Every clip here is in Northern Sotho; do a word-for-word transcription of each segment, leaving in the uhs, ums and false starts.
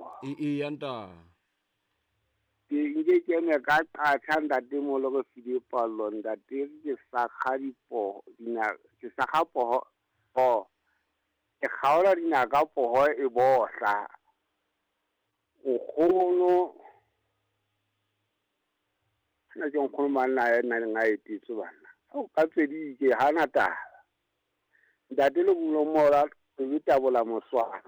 e e yanta ke nke ke me ka qatha ntate mo lo go fidi pollo ntate ke sa kha dipo dina ke sa kha poho po e khaola dina ka poho e bohla o khono na jong khono manna ya na ngai titso bana o ka tsedi ke hana ta ntate le bulo mora ke tabola moswana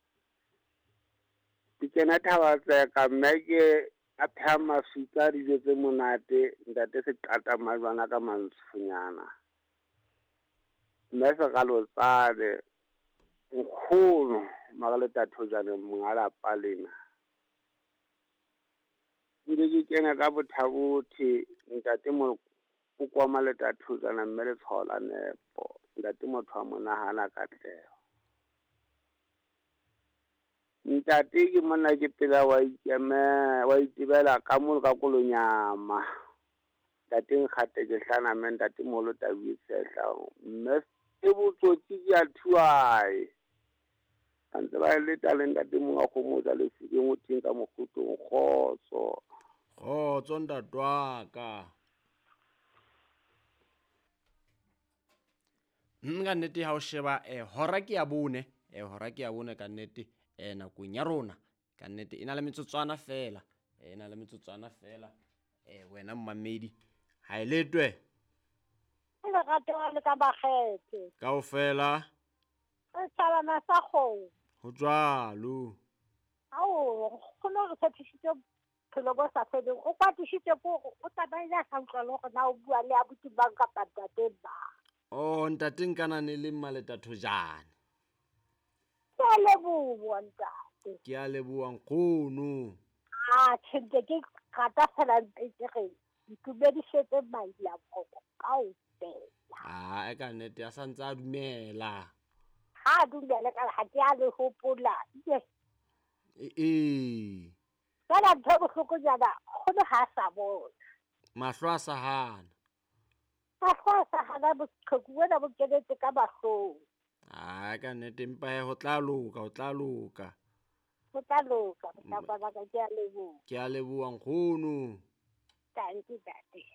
ke kena thaba tsa ka mmeke a phama suka dijo tse monate ntate se qata majwana ka mantshunyana mme se ka lo tsale nkgono magale tathojane mongala palena ile ke kena ka bothabothi ntate mo o kwa male tathojana mme le tshola nepo ntate motho a monahana ka tleo ntate ke monna ke pela wa ikeme wa itibela ka mo ka kolonyama ntate nkgate ke hlana mme ntate mo lo tabisehla mme e botsotsi ya thuai ntse ba le taleng ntate mo ga go mo tsa le fike mo tinka mo khutong khotso khotso ntatwaka nna nnete ha o sheba eh hora ke ya bone eh hora ke ya bone ka nnete eh nakong ya rona ka nnete ina le metsotswana fela eh ina le metsotswana fela eh wena mmamedi ha iletwe le gato le ka bagetse kaofela e tsala na sa go ho jwalo ao go no re tshetshitse phelo bo sa fedeng o kwatishitse go o tsamaya sa ntlolo go na o bua le abuti banka patate ba oh ntate nkana ne le maletathojane ke le bua ntate ke a leboa nkgono ah tshente ke gata fela ntse ge itumedisetse maila boko ao ah e ka nnete a santse a dumela ha dumela ka ha ke a le hopola ye e e kana ntho bohloko jana go ne ha sa bona mahlo a sa hana mahlo sa hana boqheku wena bo kenetse ka mahlo ah ka nnete mpa ho tla loka ho tla loka ho tla loka mhlapa ba ka ke a leboha ke a leboha nkgono thank you daddy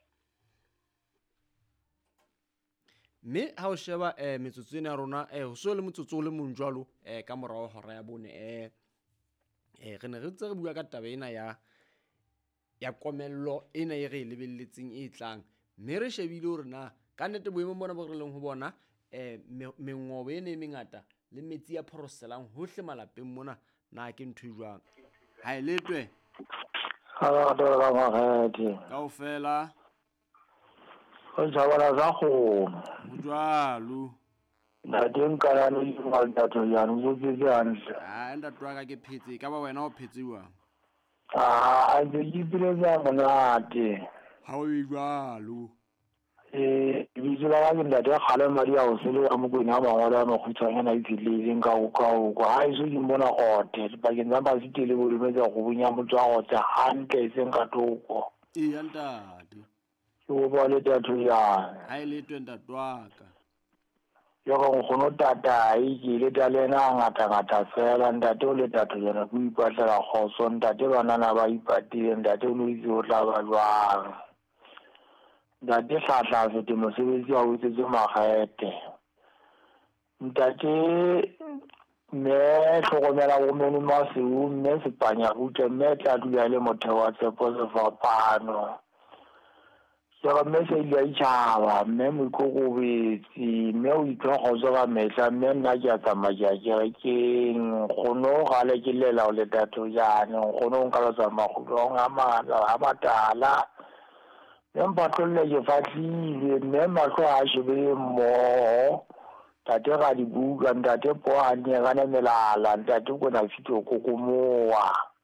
mme ha o sheba eh metsotso ena rona eh ho so le motsotso o le mong jwalo eh ka morao hora ya bone eh eh re ne re tse re bua ka taba ena ya ya komello ena e re lebelletseng e tlang mme re shebile hore na ka nnete boemo bona bo re leng ho bona eh mengobo ene e mengata le metsi ya phoroselang hohle malapeng mona na ke ntho e jwang ha iletwe ha ra ra magadi kaofela o jabala za go ho jwalo na ding kana le maltato ya no ke hantle ah ntatwa ka ke phetse ka ba wena o phetsiwa ah a di dipile za monate ha o e jwalo eh bitla ga nda de khale mari ya o se le mo go nya ba ngwana no go tsanya na itile nga o ka o go ha iso ke mbona gote ba ke ntsamba se tele bo le metsa go bunya motswa go tsa hantle se nka toko e ya ntate ke o ba le tatho ya ha ile twenty twaka yo go go no tata e ke le talena ngata ngata fela ntate o le tatho ya go ipatla go so ntate bana na ba ipatile ntate o no itse o tla ba jwang ntate hlatla se te mosebetsi wa utse tse magete ntate me tlhokomela go meno maseu mme sepanya butse mme tla dula le motheo wa tsepo sefapano sega mme se ile itšhaba mme mokokobetsi mme o itlhogotso ka mehla mme nna ke a tsamaya kerekeng kgono gale ke lela o le tatho jane kgono nka lo tsamagulong a matala empa tlolle ke fatlile mme mahlo a shebele mmogo tate ga di buka ntate po a nyegane melala ntate ko na fito kokomoa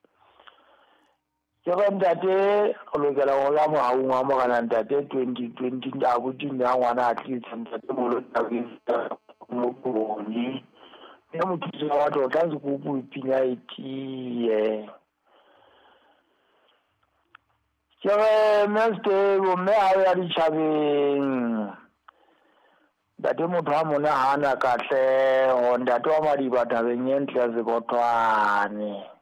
ke ga ntate go lokela go la mo haung wa mo kana ntate twenty twenty a buti mme a ngwana a tlitse ntate mo lo tabisa mo boni mme mothusi wa batho o tla se kupu ipinya etie ke meste bo me a ya di chabeng date motho a mona hana katle o ntate wa madiba tabeng entle se botwane